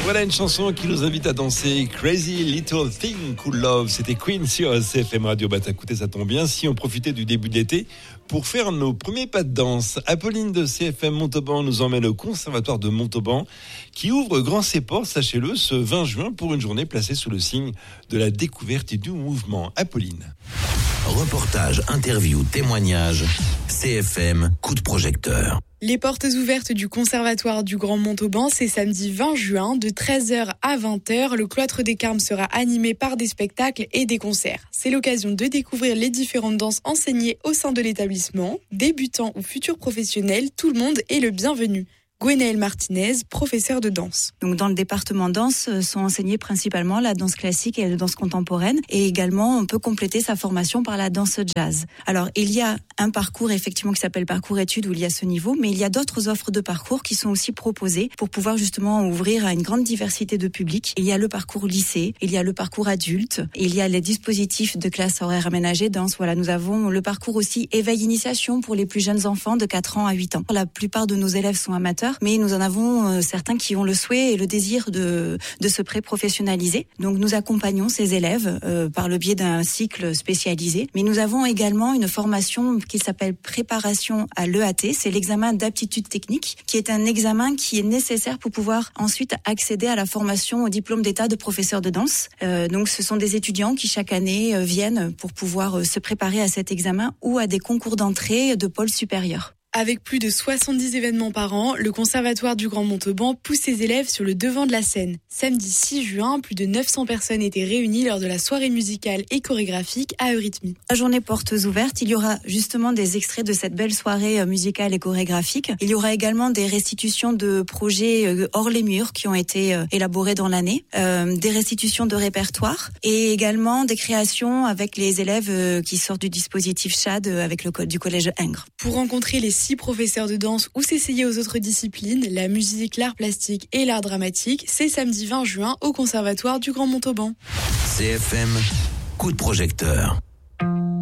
Voilà une chanson qui nous invite à danser. Crazy Little Thing Cool Love. C'était Queen sur CFM Radio. Écoutez, ça tombe bien si on profitait du début de l'été pour faire nos premiers pas de danse. Apolline de CFM Montauban nous emmène au Conservatoire de Montauban qui ouvre grand ses portes, sachez-le, ce 20 juin pour une journée placée sous le signe de la découverte et du mouvement. Apolline. Reportage, interview, témoignage. CFM, coup de projecteur. Les portes ouvertes du Conservatoire du Grand Montauban, c'est samedi 20 juin, de 13h à 20h. Le cloître des Carmes sera animé par des spectacles et des concerts. C'est l'occasion de découvrir les différentes danses enseignées au sein de l'établissement. Débutants ou futurs professionnels, tout le monde est le bienvenu. Gwenaëlle Martinez, professeure de danse. Donc dans le département danse sont enseignées principalement la danse classique et la danse contemporaine, et également on peut compléter sa formation par la danse jazz. Alors il y a un parcours effectivement qui s'appelle parcours études où il y a ce niveau, mais il y a d'autres offres de parcours qui sont aussi proposées pour pouvoir justement ouvrir à une grande diversité de publics. Il y a le parcours lycée, il y a le parcours adulte, il y a les dispositifs de classe horaire aménagée danse. Voilà, nous avons le parcours aussi éveil initiation pour les plus jeunes enfants de 4 ans à 8 ans. La plupart de nos élèves sont amateurs, mais nous en avons certains qui ont le souhait et le désir de se pré-professionnaliser. Donc nous accompagnons ces élèves par le biais d'un cycle spécialisé. Mais nous avons également une formation qui s'appelle préparation à l'EAT. C'est l'examen d'aptitude technique, qui est un examen qui est nécessaire pour pouvoir ensuite accéder à la formation au diplôme d'état de professeur de danse. Donc ce sont des étudiants qui chaque année viennent pour pouvoir se préparer à cet examen ou à des concours d'entrée de pôle supérieur. Avec plus de 70 événements par an, le Conservatoire du Grand Montauban pousse ses élèves sur le devant de la scène. Samedi 6 juin, plus de 900 personnes étaient réunies lors de la soirée musicale et chorégraphique à Eurythmie. La journée portes ouvertes, il y aura justement des extraits de cette belle soirée musicale et chorégraphique. Il y aura également des restitutions de projets hors les murs qui ont été élaborés dans l'année, des restitutions de répertoire et également des créations avec les élèves qui sortent du dispositif CHAD avec du collège Ingres. Pour rencontrer les 6 professeurs de danse ou s'essayer aux autres disciplines, la musique, l'art plastique et l'art dramatique, c'est samedi 20 juin au Conservatoire du Grand Montauban. CFM, coup de projecteur.